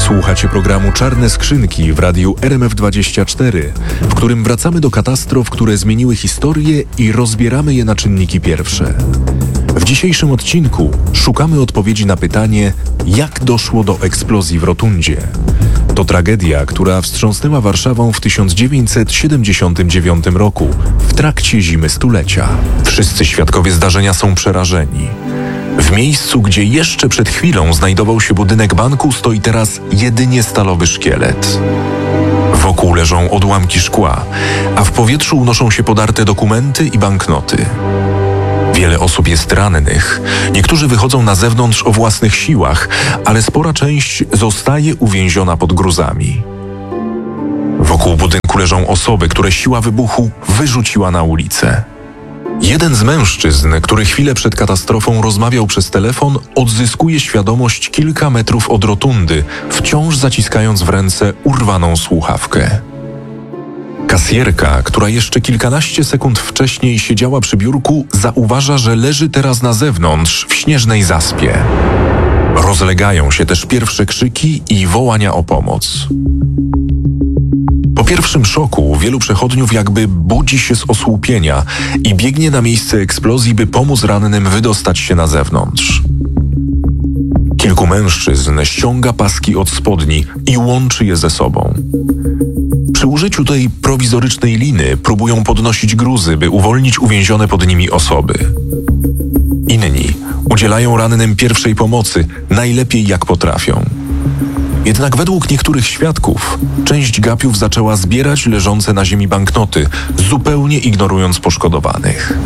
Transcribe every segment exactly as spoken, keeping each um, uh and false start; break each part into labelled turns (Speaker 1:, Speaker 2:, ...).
Speaker 1: Słuchacie programu Czarne Skrzynki w radiu R M F dwadzieścia cztery, w którym wracamy do katastrof, które zmieniły historię i rozbieramy je na czynniki pierwsze. W dzisiejszym odcinku szukamy odpowiedzi na pytanie, jak doszło do eksplozji w Rotundzie. To tragedia, która wstrząsnęła Warszawą w tysiąc dziewięćset siedemdziesiątym dziewiątym roku, w trakcie zimy stulecia. Wszyscy świadkowie zdarzenia są przerażeni. W miejscu, gdzie jeszcze przed chwilą znajdował się budynek banku, stoi teraz jedynie stalowy szkielet. Wokół leżą odłamki szkła, a w powietrzu unoszą się podarte dokumenty i banknoty. Wiele osób jest rannych, niektórzy wychodzą na zewnątrz o własnych siłach, ale spora część zostaje uwięziona pod gruzami. Wokół budynku leżą osoby, które siła wybuchu wyrzuciła na ulicę. Jeden z mężczyzn, który chwilę przed katastrofą rozmawiał przez telefon, odzyskuje świadomość kilka metrów od rotundy, wciąż zaciskając w ręce urwaną słuchawkę. Kasjerka, która jeszcze kilkanaście sekund wcześniej siedziała przy biurku, zauważa, że leży teraz na zewnątrz w śnieżnej zaspie. Rozlegają się też pierwsze krzyki i wołania o pomoc. Po pierwszym szoku wielu przechodniów jakby budzi się z osłupienia i biegnie na miejsce eksplozji, by pomóc rannym wydostać się na zewnątrz. Kilku mężczyzn ściąga paski od spodni i łączy je ze sobą. Przy użyciu tej prowizorycznej liny próbują podnosić gruzy, by uwolnić uwięzione pod nimi osoby. Inni udzielają rannym pierwszej pomocy, najlepiej jak potrafią. Jednak według niektórych świadków część gapiów zaczęła zbierać leżące na ziemi banknoty, zupełnie ignorując poszkodowanych.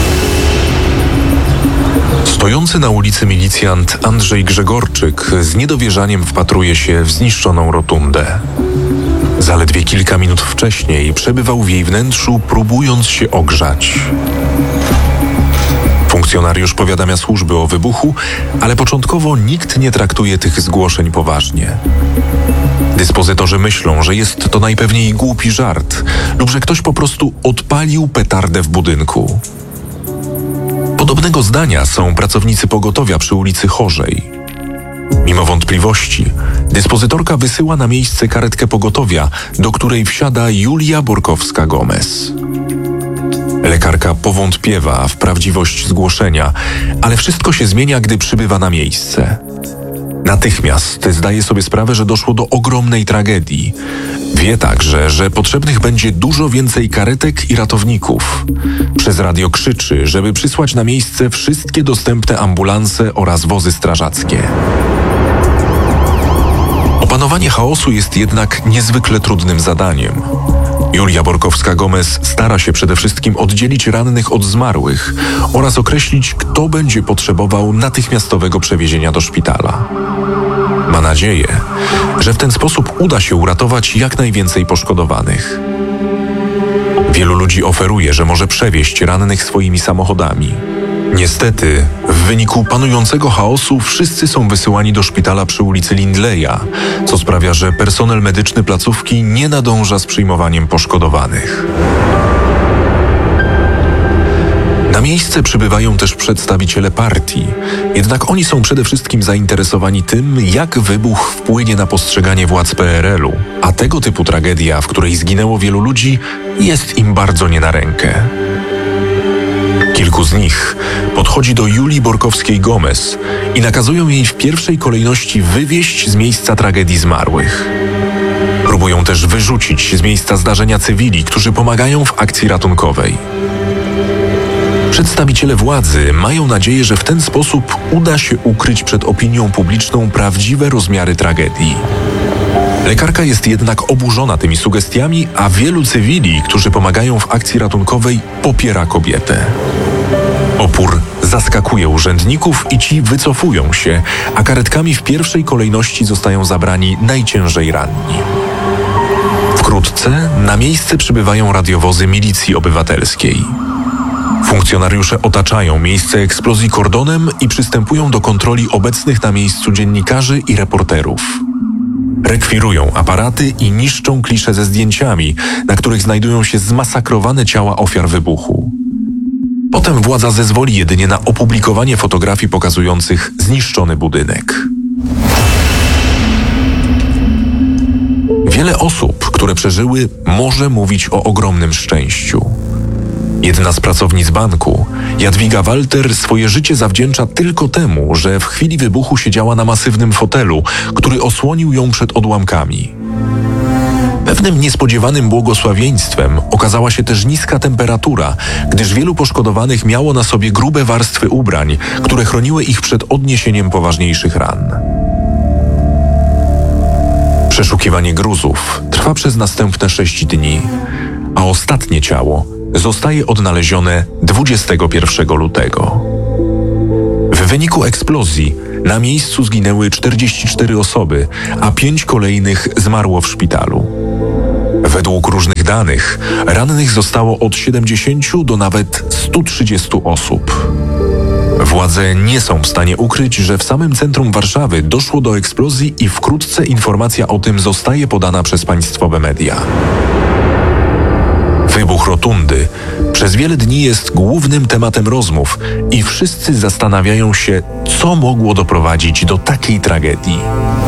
Speaker 1: Stojący na ulicy milicjant Andrzej Grzegorczyk z niedowierzaniem wpatruje się w zniszczoną rotundę. Zaledwie kilka minut wcześniej przebywał w jej wnętrzu, próbując się ogrzać. Funkcjonariusz powiadamia służby o wybuchu, ale początkowo nikt nie traktuje tych zgłoszeń poważnie. Dyspozytorzy myślą, że jest to najpewniej głupi żart lub że ktoś po prostu odpalił petardę w budynku. Podobnego zdania są pracownicy pogotowia przy ulicy Chorzej. Mimo wątpliwości, dyspozytorka wysyła na miejsce karetkę pogotowia, do której wsiada Julia Borkowska-Gomez. Lekarka powątpiewa w prawdziwość zgłoszenia, ale wszystko się zmienia, gdy przybywa na miejsce. Natychmiast zdaje sobie sprawę, że doszło do ogromnej tragedii. Wie także, że potrzebnych będzie dużo więcej karetek i ratowników. Przez radio krzyczy, żeby przysłać na miejsce wszystkie dostępne ambulanse oraz wozy strażackie. Opanowanie chaosu jest jednak niezwykle trudnym zadaniem. Julia Borkowska-Gomez stara się przede wszystkim oddzielić rannych od zmarłych oraz określić, kto będzie potrzebował natychmiastowego przewiezienia do szpitala. Ma nadzieję, że w ten sposób uda się uratować jak najwięcej poszkodowanych. Wielu ludzi oferuje, że może przewieźć rannych swoimi samochodami. Niestety, w wyniku panującego chaosu wszyscy są wysyłani do szpitala przy ulicy Lindleya, co sprawia, że personel medyczny placówki nie nadąża z przyjmowaniem poszkodowanych. Na miejsce przybywają też przedstawiciele partii, jednak oni są przede wszystkim zainteresowani tym, jak wybuch wpłynie na postrzeganie władz P R L u, a tego typu tragedia, w której zginęło wielu ludzi, jest im bardzo nie na rękę. Kilku z nich podchodzi do Julii Borkowskiej-Gomez i nakazują jej w pierwszej kolejności wywieźć z miejsca tragedii zmarłych. Próbują też wyrzucić z miejsca zdarzenia cywili, którzy pomagają w akcji ratunkowej. Przedstawiciele władzy mają nadzieję, że w ten sposób uda się ukryć przed opinią publiczną prawdziwe rozmiary tragedii. Lekarka jest jednak oburzona tymi sugestiami, a wielu cywili, którzy pomagają w akcji ratunkowej, popiera kobietę. Opór zaskakuje urzędników i ci wycofują się, a karetkami w pierwszej kolejności zostają zabrani najciężej ranni. Wkrótce na miejsce przybywają radiowozy milicji obywatelskiej. Funkcjonariusze otaczają miejsce eksplozji kordonem i przystępują do kontroli obecnych na miejscu dziennikarzy i reporterów. Rekwirują aparaty i niszczą klisze ze zdjęciami, na których znajdują się zmasakrowane ciała ofiar wybuchu. Potem władza zezwoli jedynie na opublikowanie fotografii pokazujących zniszczony budynek. Wiele osób, które przeżyły, może mówić o ogromnym szczęściu. Jedna z pracownic banku, Jadwiga Walter, swoje życie zawdzięcza tylko temu, że w chwili wybuchu siedziała na masywnym fotelu, który osłonił ją przed odłamkami. Pewnym niespodziewanym błogosławieństwem okazała się też niska temperatura, gdyż wielu poszkodowanych miało na sobie grube warstwy ubrań, które chroniły ich przed odniesieniem poważniejszych ran. Przeszukiwanie gruzów trwa przez następne sześć dni, a ostatnie ciało zostaje odnalezione dwudziestego pierwszego lutego. W wyniku eksplozji na miejscu zginęły czterdzieści cztery osoby, a pięć kolejnych zmarło w szpitalu. Według różnych danych rannych zostało od siedemdziesięciu do nawet stu trzydziestu osób. Władze nie są w stanie ukryć, że w samym centrum Warszawy doszło do eksplozji i wkrótce informacja o tym zostaje podana przez państwowe media. Wybuch rotundy przez wiele dni jest głównym tematem rozmów i wszyscy zastanawiają się, co mogło doprowadzić do takiej tragedii.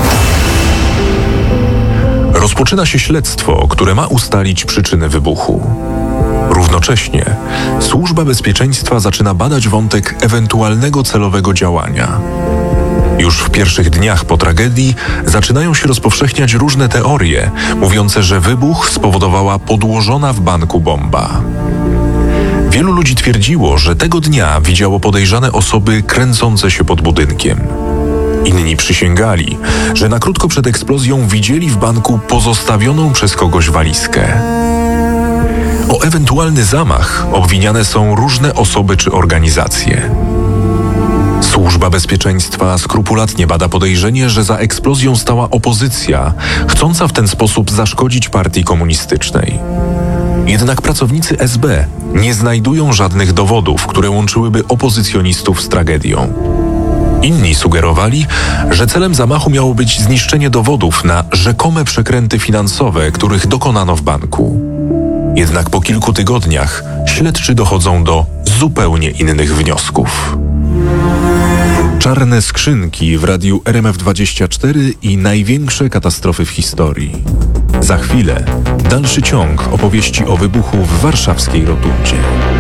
Speaker 1: Rozpoczyna się śledztwo, które ma ustalić przyczyny wybuchu. Równocześnie Służba Bezpieczeństwa zaczyna badać wątek ewentualnego celowego działania. Już w pierwszych dniach po tragedii zaczynają się rozpowszechniać różne teorie, mówiące, że wybuch spowodowała podłożona w banku bomba. Wielu ludzi twierdziło, że tego dnia widziało podejrzane osoby kręcące się pod budynkiem. Inni przysięgali, że na krótko przed eksplozją widzieli w banku pozostawioną przez kogoś walizkę. O ewentualny zamach obwiniane są różne osoby czy organizacje. Służba Bezpieczeństwa skrupulatnie bada podejrzenie, że za eksplozją stała opozycja, chcąca w ten sposób zaszkodzić partii komunistycznej. Jednak pracownicy S B nie znajdują żadnych dowodów, które łączyłyby opozycjonistów z tragedią. Inni sugerowali, że celem zamachu miało być zniszczenie dowodów na rzekome przekręty finansowe, których dokonano w banku. Jednak po kilku tygodniach śledczy dochodzą do zupełnie innych wniosków. Czarne skrzynki w radiu R M F dwadzieścia cztery i największe katastrofy w historii. Za chwilę dalszy ciąg opowieści o wybuchu w warszawskiej Rotundzie.